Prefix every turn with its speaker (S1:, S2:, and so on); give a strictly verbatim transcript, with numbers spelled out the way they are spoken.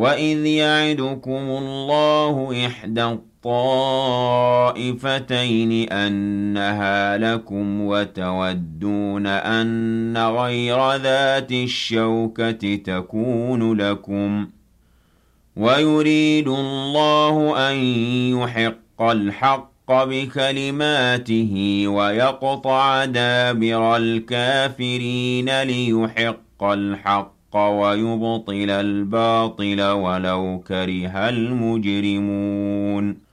S1: وَإِذْ يَعِدُكُمُ اللَّهُ إِحْدَى الطَّائِفَتَيْنِ أَنَّهَا لَكُمْ وَتَوَدُّونَ أَنَّ غَيْرَ ذَاتِ الشَّوْكَةِ تَكُونُ لَكُمْ ۖ وَيُرِيدُ اللَّهُ أَن يُحِقَّ الْحَقَّ بِكَلِمَاتِهِ وَيَقْطَعَ دَابِرَ الْكَافِرِينَ لِيُحِقَّ الْحَقَّ وَيُبْطِلَ الْبَاطِلَ وَلَوْ كَرِهَ الْمُجْرِمُونَ